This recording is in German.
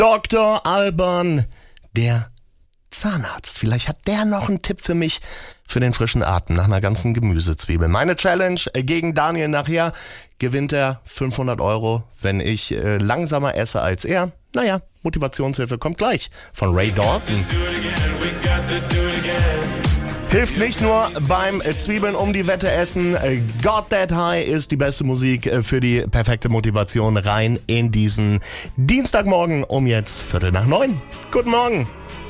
Dr. Alban, der Zahnarzt. Vielleicht hat der noch einen Tipp für mich für den frischen Atem nach einer ganzen Gemüsezwiebel. Meine Challenge gegen Daniel nachher: gewinnt er 500 €, wenn ich langsamer esse als er. Naja, Motivationshilfe kommt gleich von Ray Dalton. Hilft nicht nur beim Zwiebeln um die Wette essen. Got That High ist die beste Musik für die perfekte Motivation rein in diesen Dienstagmorgen um jetzt 8:45. Guten Morgen.